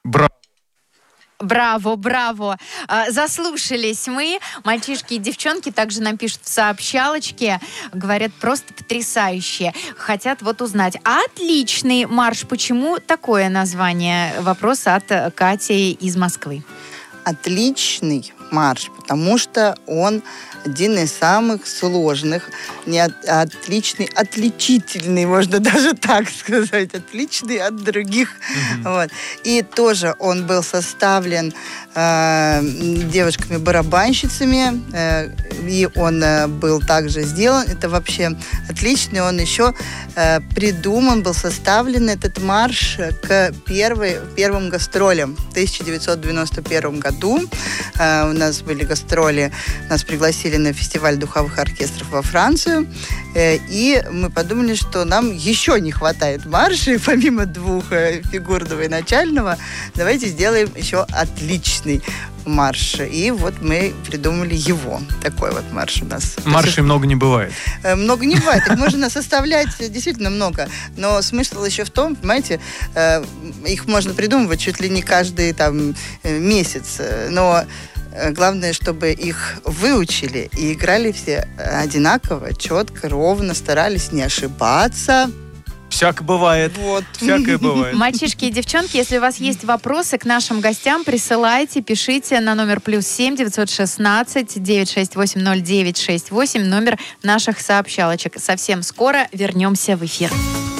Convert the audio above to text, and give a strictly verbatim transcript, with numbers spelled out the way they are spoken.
Браво. Браво, браво. Заслушались мы. Мальчишки и девчонки также нам пишут в сообщалочке. Говорят, просто потрясающе. Хотят вот узнать. Отличный марш. Почему такое название? Вопрос от Кати из Москвы. Отличный марш, потому что он один из самых сложных, не от, отличный, отличительный, можно даже так сказать, отличный от других. Mm-hmm. Вот. И тоже он был составлен э, девушками-барабанщицами, э, и он э, был также сделан. Это вообще отличный, он еще э, придуман, был составлен этот марш к первой, первым гастролям в тысяча девятьсот девяносто первом году. Э, у нас были гастроли, нас пригласили на фестиваль духовых оркестров во Францию, э, и мы подумали, что нам еще не хватает маршей, помимо двух, э, фигурного и начального, давайте сделаем еще отличный марш. И вот мы придумали его. Такой вот марш у нас. Маршей много не бывает. Э, много не бывает. Их можно составлять действительно много. Но смысл еще в том, понимаете, э, их можно придумывать чуть ли не каждый там месяц. Но главное, чтобы их выучили и играли все одинаково, четко, ровно, старались не ошибаться. Всяко бывает. Вот. Всякое бывает. Мальчишки и девчонки, если у вас есть вопросы к нашим гостям, присылайте, пишите на номер плюс семь девятьсот шестнадцать девятьсот шестьдесят восемь ноль девять шестьдесят восемь, номер наших сообщалочек. Совсем скоро вернемся в эфир.